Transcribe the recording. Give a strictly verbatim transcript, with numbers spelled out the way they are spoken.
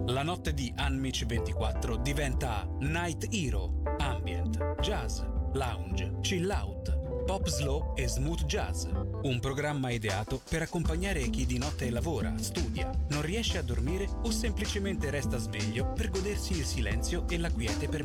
La notte di Unmich ventiquattro diventa Night Hero, ambient, jazz, lounge, chill out, pop slow e smooth jazz. Un programma ideato per accompagnare chi di notte lavora, studia, non riesce a dormire o semplicemente resta sveglio per godersi il silenzio e la quiete per